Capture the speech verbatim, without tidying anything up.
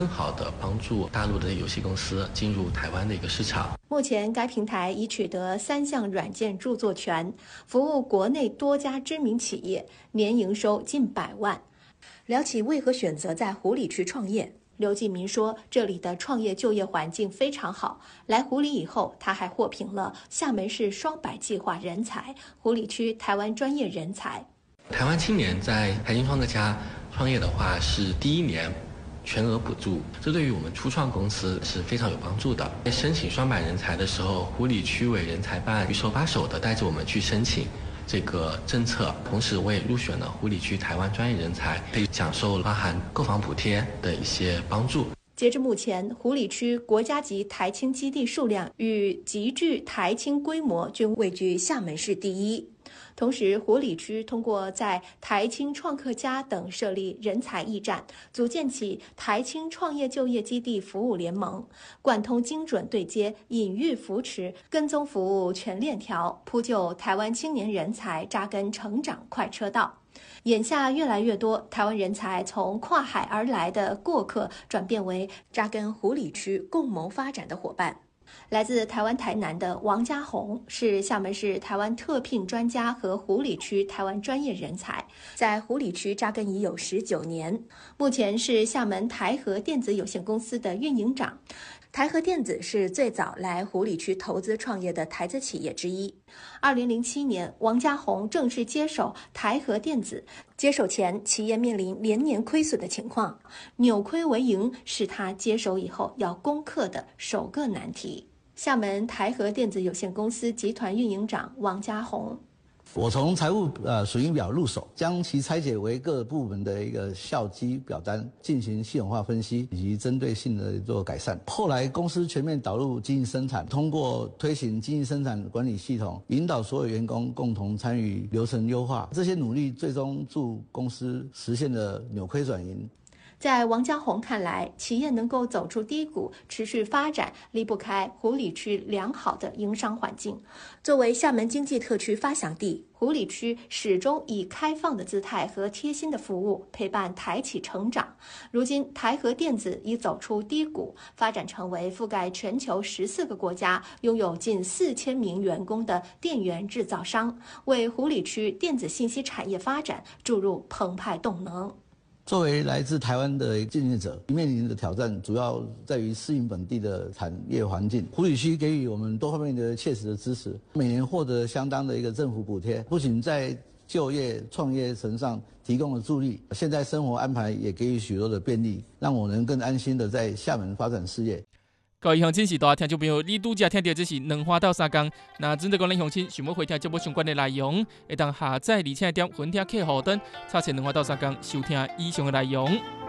更好的帮助大陆的游戏公司进入台湾的一个市场。 目前该平台已取得三项软件著作权，服务国内多家知名企业，年营收近百万。聊起为何选择在湖里区创业，刘继民说，这里的创业就业环境非常好。来湖里以后，他还获评了厦门市双百计划人才、湖里区台湾专业人才。 台湾青年在台青创客家创业的话，是第一年全额补助，这对于我们初创公司是非常有帮助的。在申请双百人才的时候，湖里区委人才办手把手的带着我们去申请这个政策，同时我也入选了湖里区台湾专业人才，可以享受包含购房补贴的一些帮助。 截至目前，湖里区国家级台青基地数量与集聚台青规模均位居厦门市第一。同时，湖里区通过在台青创客家等设立人才驿站，组建起台青创业就业基地服务联盟，贯通精准对接、隐喻扶持、跟踪服务全链条，铺就台湾青年人才扎根成长快车道。眼下越来越多台湾人才从跨海而来的过客，转变为扎根湖里区共谋发展的伙伴。来自台湾台南的王家宏是厦门市台湾特聘专家和湖里区台湾专业人才，在湖里区扎根已有十九年，目前是厦门台和电子有限公司的运营长。台和电子是最早来湖里区投资创业的台资企业之一。二零零七年，王家宏正式接手台和电子。接手前，企业面临连年亏损的情况，扭亏为盈是他接手以后要攻克的首个难题。厦门台和电子有限公司集团运营长王家宏。 我从财务呃损益表入手，将其拆解为各部门的一个效基表单，进行系统化分析以及针对性的做改善。后来公司全面导入经营生产，通过推行经营生产管理系统，引导所有员工共同参与流程优化。这些努力最终助公司实现了扭亏转盈。 在王家宏看来，企业能够走出低谷，持续发展，离不开湖里区良好的营商环境。作为厦门经济特区发祥地，湖里区始终以开放的姿态和贴心的服务陪伴台企成长。如今，台和电子已走出低谷，发展成为覆盖全球十四个国家、拥有近四千名员工的电源制造商，为湖里区电子信息产业发展注入澎湃动能。 作为来自台湾的竞争者，面临的挑战主要在于适应本地的产业环境。湖里区给予我们多方面的切实的支持，每年获得相当的一个政府补贴，不仅在就业创业层上提供了助力，现在生活安排也给予许多的便利，让我能更安心的在厦门发展事业。 各位乡亲时代听众朋友，你拄则听到这是两花到三工。那真正讲咱乡亲想要回听节目相关的内容，会当下载而且点分听客户端，查询两花到三工收听以上的内容。